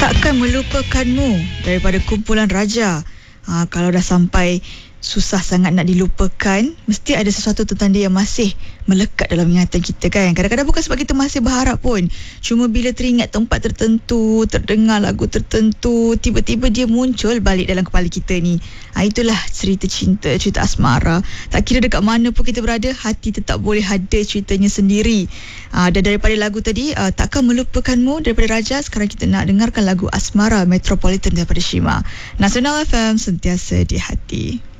Takkan melupakanmu daripada kumpulan Raja. Kalau dah sampai susah sangat nak dilupakan, mesti ada sesuatu tentang dia yang masih melekat dalam ingatan kita kan. Kadang-kadang bukan sebab kita masih berharap pun, cuma bila teringat tempat tertentu, terdengar lagu tertentu, tiba-tiba dia muncul balik dalam kepala kita ni. Itulah cerita cinta, cerita asmara. Tak kira dekat mana pun kita berada, hati tetap boleh ada ceritanya sendiri. Dan daripada lagu tadi, Takkan Melupakanmu daripada Raja, sekarang kita nak dengarkan lagu Asmara Metropolitan daripada Shima. Nasional FM, sentiasa di hati.